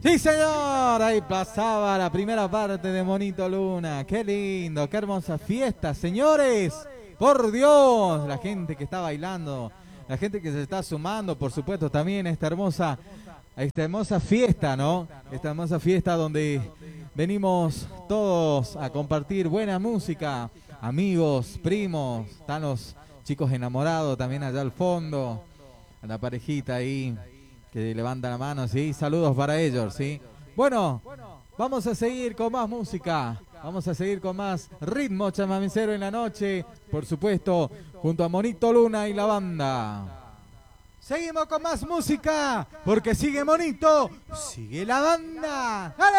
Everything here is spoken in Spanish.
Sí, señor, ahí pasaba la primera parte de Monito Luna. Qué lindo, qué hermosa fiesta, señores. Por Dios, la gente que está bailando, la gente que se está sumando, por supuesto, también a esta hermosa fiesta, ¿no? Esta hermosa fiesta donde venimos todos a compartir buena música, amigos, primos, están los chicos enamorados también allá al fondo, a la parejita ahí que levanta la mano, ¿sí? Saludos para ellos, ¿sí? Bueno, vamos a seguir con más música, vamos a seguir con más ritmo chamamecero en la noche, por supuesto, junto a Monito Luna y la banda. Seguimos con más música, porque sigue Monito, sigue la banda. ¡Dale!